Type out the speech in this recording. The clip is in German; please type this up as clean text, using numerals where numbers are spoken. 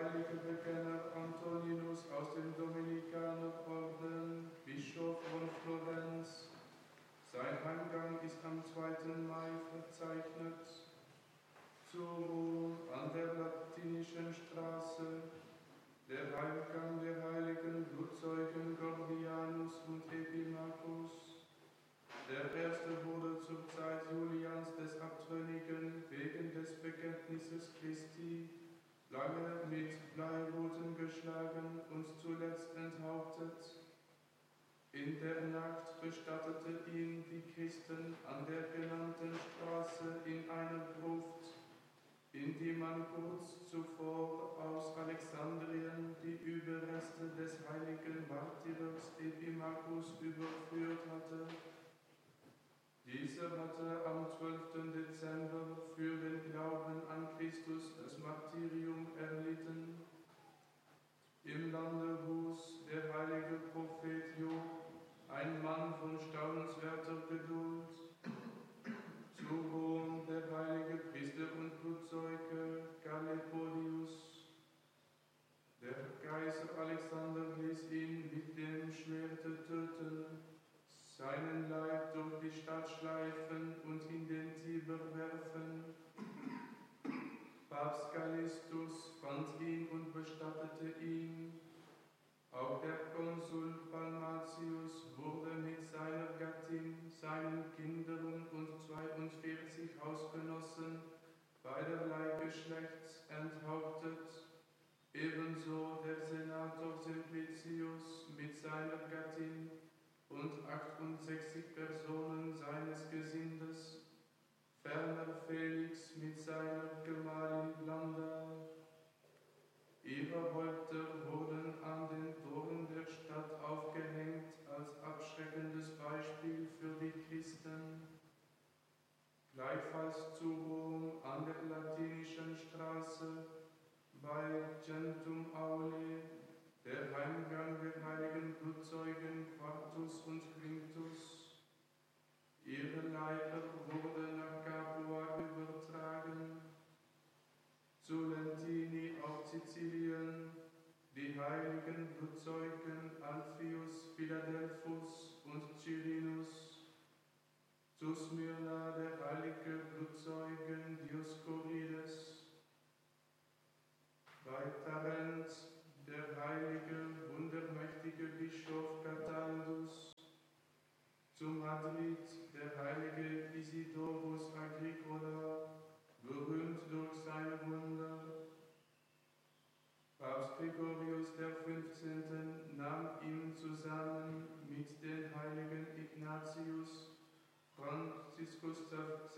heilige Bekenner Antoninus aus dem Dominikanerorden, Bischof von Florenz. Sein Heimgang ist am 2. Mai verzeichnet. Zu Rom an der Latinischen Straße, der Heimgang der heiligen Blutzeugen Gordianus und Epimachus. Der erste wurde zur Zeit Julians des Abtrünnigen wegen des Bekenntnisses Christi lange mit Bleiruten geschlagen und zuletzt enthauptet. In der Nacht bestattete ihn die Christen an der genannten Straße in einer Gruft, in die man kurz zuvor aus Alexandrien die Überreste des heiligen Martyrs Epimachus überführt hatte. Dieser hatte am 12. Dezember für den Glauben an Christus das Martyrium erlitten. Im Lande Hus der heilige Prophet Job, ein Mann von staunenswerter Geduld. Zu Rom der heilige Priester und Blutzeuge Gallepodius. Der Kaiser Alexander ließ ihn mit dem Schwerte töten, seinen Leib durch die Stadt schleifen und in den Tiber werfen. Papst Callistus fand ihn und bestattete ihn. Auch der Konsul Palmatius wurde mit seiner Gattin, seinen Kindern und 42 Hausgenossen beiderlei Geschlechts enthauptet. Ebenso der Senator Simplicius mit seiner Gattin und 68 Personen seines Gesindes, ferner Felix mit seiner Gemahlin Blanda. Ihre Häupter wurden an den Toren der Stadt aufgehängt als abschreckendes Beispiel für die Christen. Gleichfalls zu Rom an der Latinischen Straße bei Centum Aule, der Heimgang der heiligen Blutzeugen Quartus und Quintus. Ihre Leiber wurden nach Capua übertragen. Zu Lentini auf Sizilien die heiligen Blutzeugen Alpheus, Philadelphus und Chirinus. Zu Smyrna der heilige Blutzeugen Dioskurides. Bei Tarent der heilige, wundermächtige Bischof Cataldus. Zu Madrid der heilige Isidorus Agricola, berühmt durch seine Wunder. Papst Gregorius XV. Nahm ihn zusammen mit den heiligen Ignatius, Franziskus